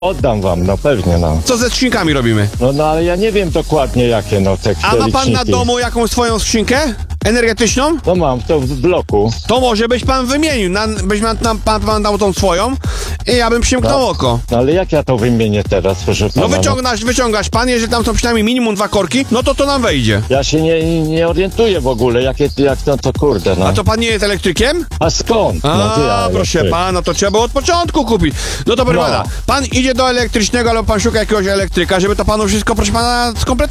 Oddam wam, no pewnie, no. Co ze skrzynkami robimy? No ale ja nie wiem dokładnie jakie, no, te A ma pan na liczniki. domu jakąś swoją skrzynkę energetyczną? No mam to w bloku. To może byś pan wymienił, pan dał tą swoją i ja bym przymknął oko. No ale jak ja to wymienię teraz, proszę pana? No wyciągasz pan, jeżeli tam są przynajmniej minimum 2 korki, no to nam wejdzie. Ja się nie orientuję w ogóle, jak to kurde, no. A to pan nie jest elektrykiem? A skąd? No, Proszę pana, to trzeba było od początku kupić. No to proszę pana, pan idzie do elektrycznego, albo pan szuka jakiegoś elektryka, żeby to panu wszystko, proszę pana, skompletować.